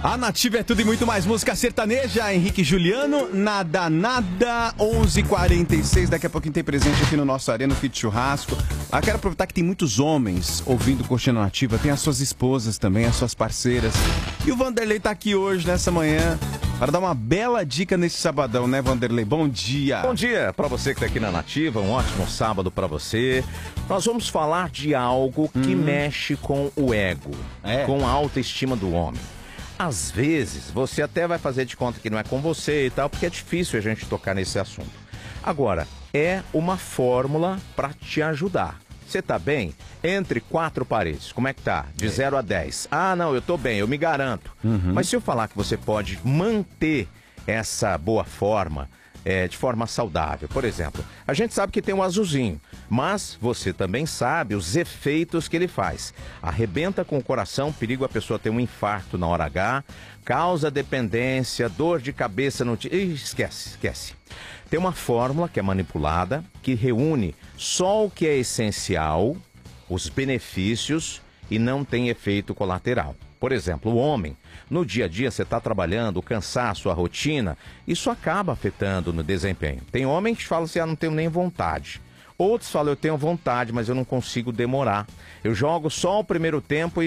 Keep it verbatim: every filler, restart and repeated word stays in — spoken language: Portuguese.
A Nativa é tudo e muito mais música sertaneja. Henrique e Juliano, nada, nada, onze e quarenta e seis. Daqui a pouquinho tem presente aqui no nosso Arena Fit Churrasco. Ah, quero aproveitar que tem muitos homens ouvindo Coxinha Nativa. Tem as suas esposas também, as suas parceiras. E o Vanderlei tá aqui hoje, nessa manhã, para dar uma bela dica nesse sabadão, né, Vanderlei? Bom dia. Bom dia para você que tá aqui na Nativa. Um ótimo sábado para você. Nós vamos falar de algo que hum. mexe com o ego, é. com a autoestima do homem. Às vezes, você até vai fazer de conta que não é com você e tal, porque é difícil a gente tocar nesse assunto. Agora, é uma fórmula para te ajudar. Você tá bem? Entre quatro paredes, como é que tá? De zero a dez. Ah, não, eu tô bem, eu me garanto. Uhum. Mas se eu falar que você pode manter essa boa forma, É, de forma saudável. Por exemplo, a gente sabe que tem um azulzinho, mas você também sabe os efeitos que ele faz. Arrebenta com o coração, perigo a pessoa ter um infarto na hora H, causa dependência, dor de cabeça no... Ih, esquece, esquece. Tem uma fórmula que é manipulada, que reúne só o que é essencial, os benefícios, e não tem efeito colateral. Por exemplo, o homem, no dia a dia você está trabalhando, o cansaço, a rotina, isso acaba afetando no desempenho. Tem homem que fala assim, ah, não tenho nem vontade. Outros falam, eu tenho vontade, mas eu não consigo demorar. Eu jogo só o primeiro tempo e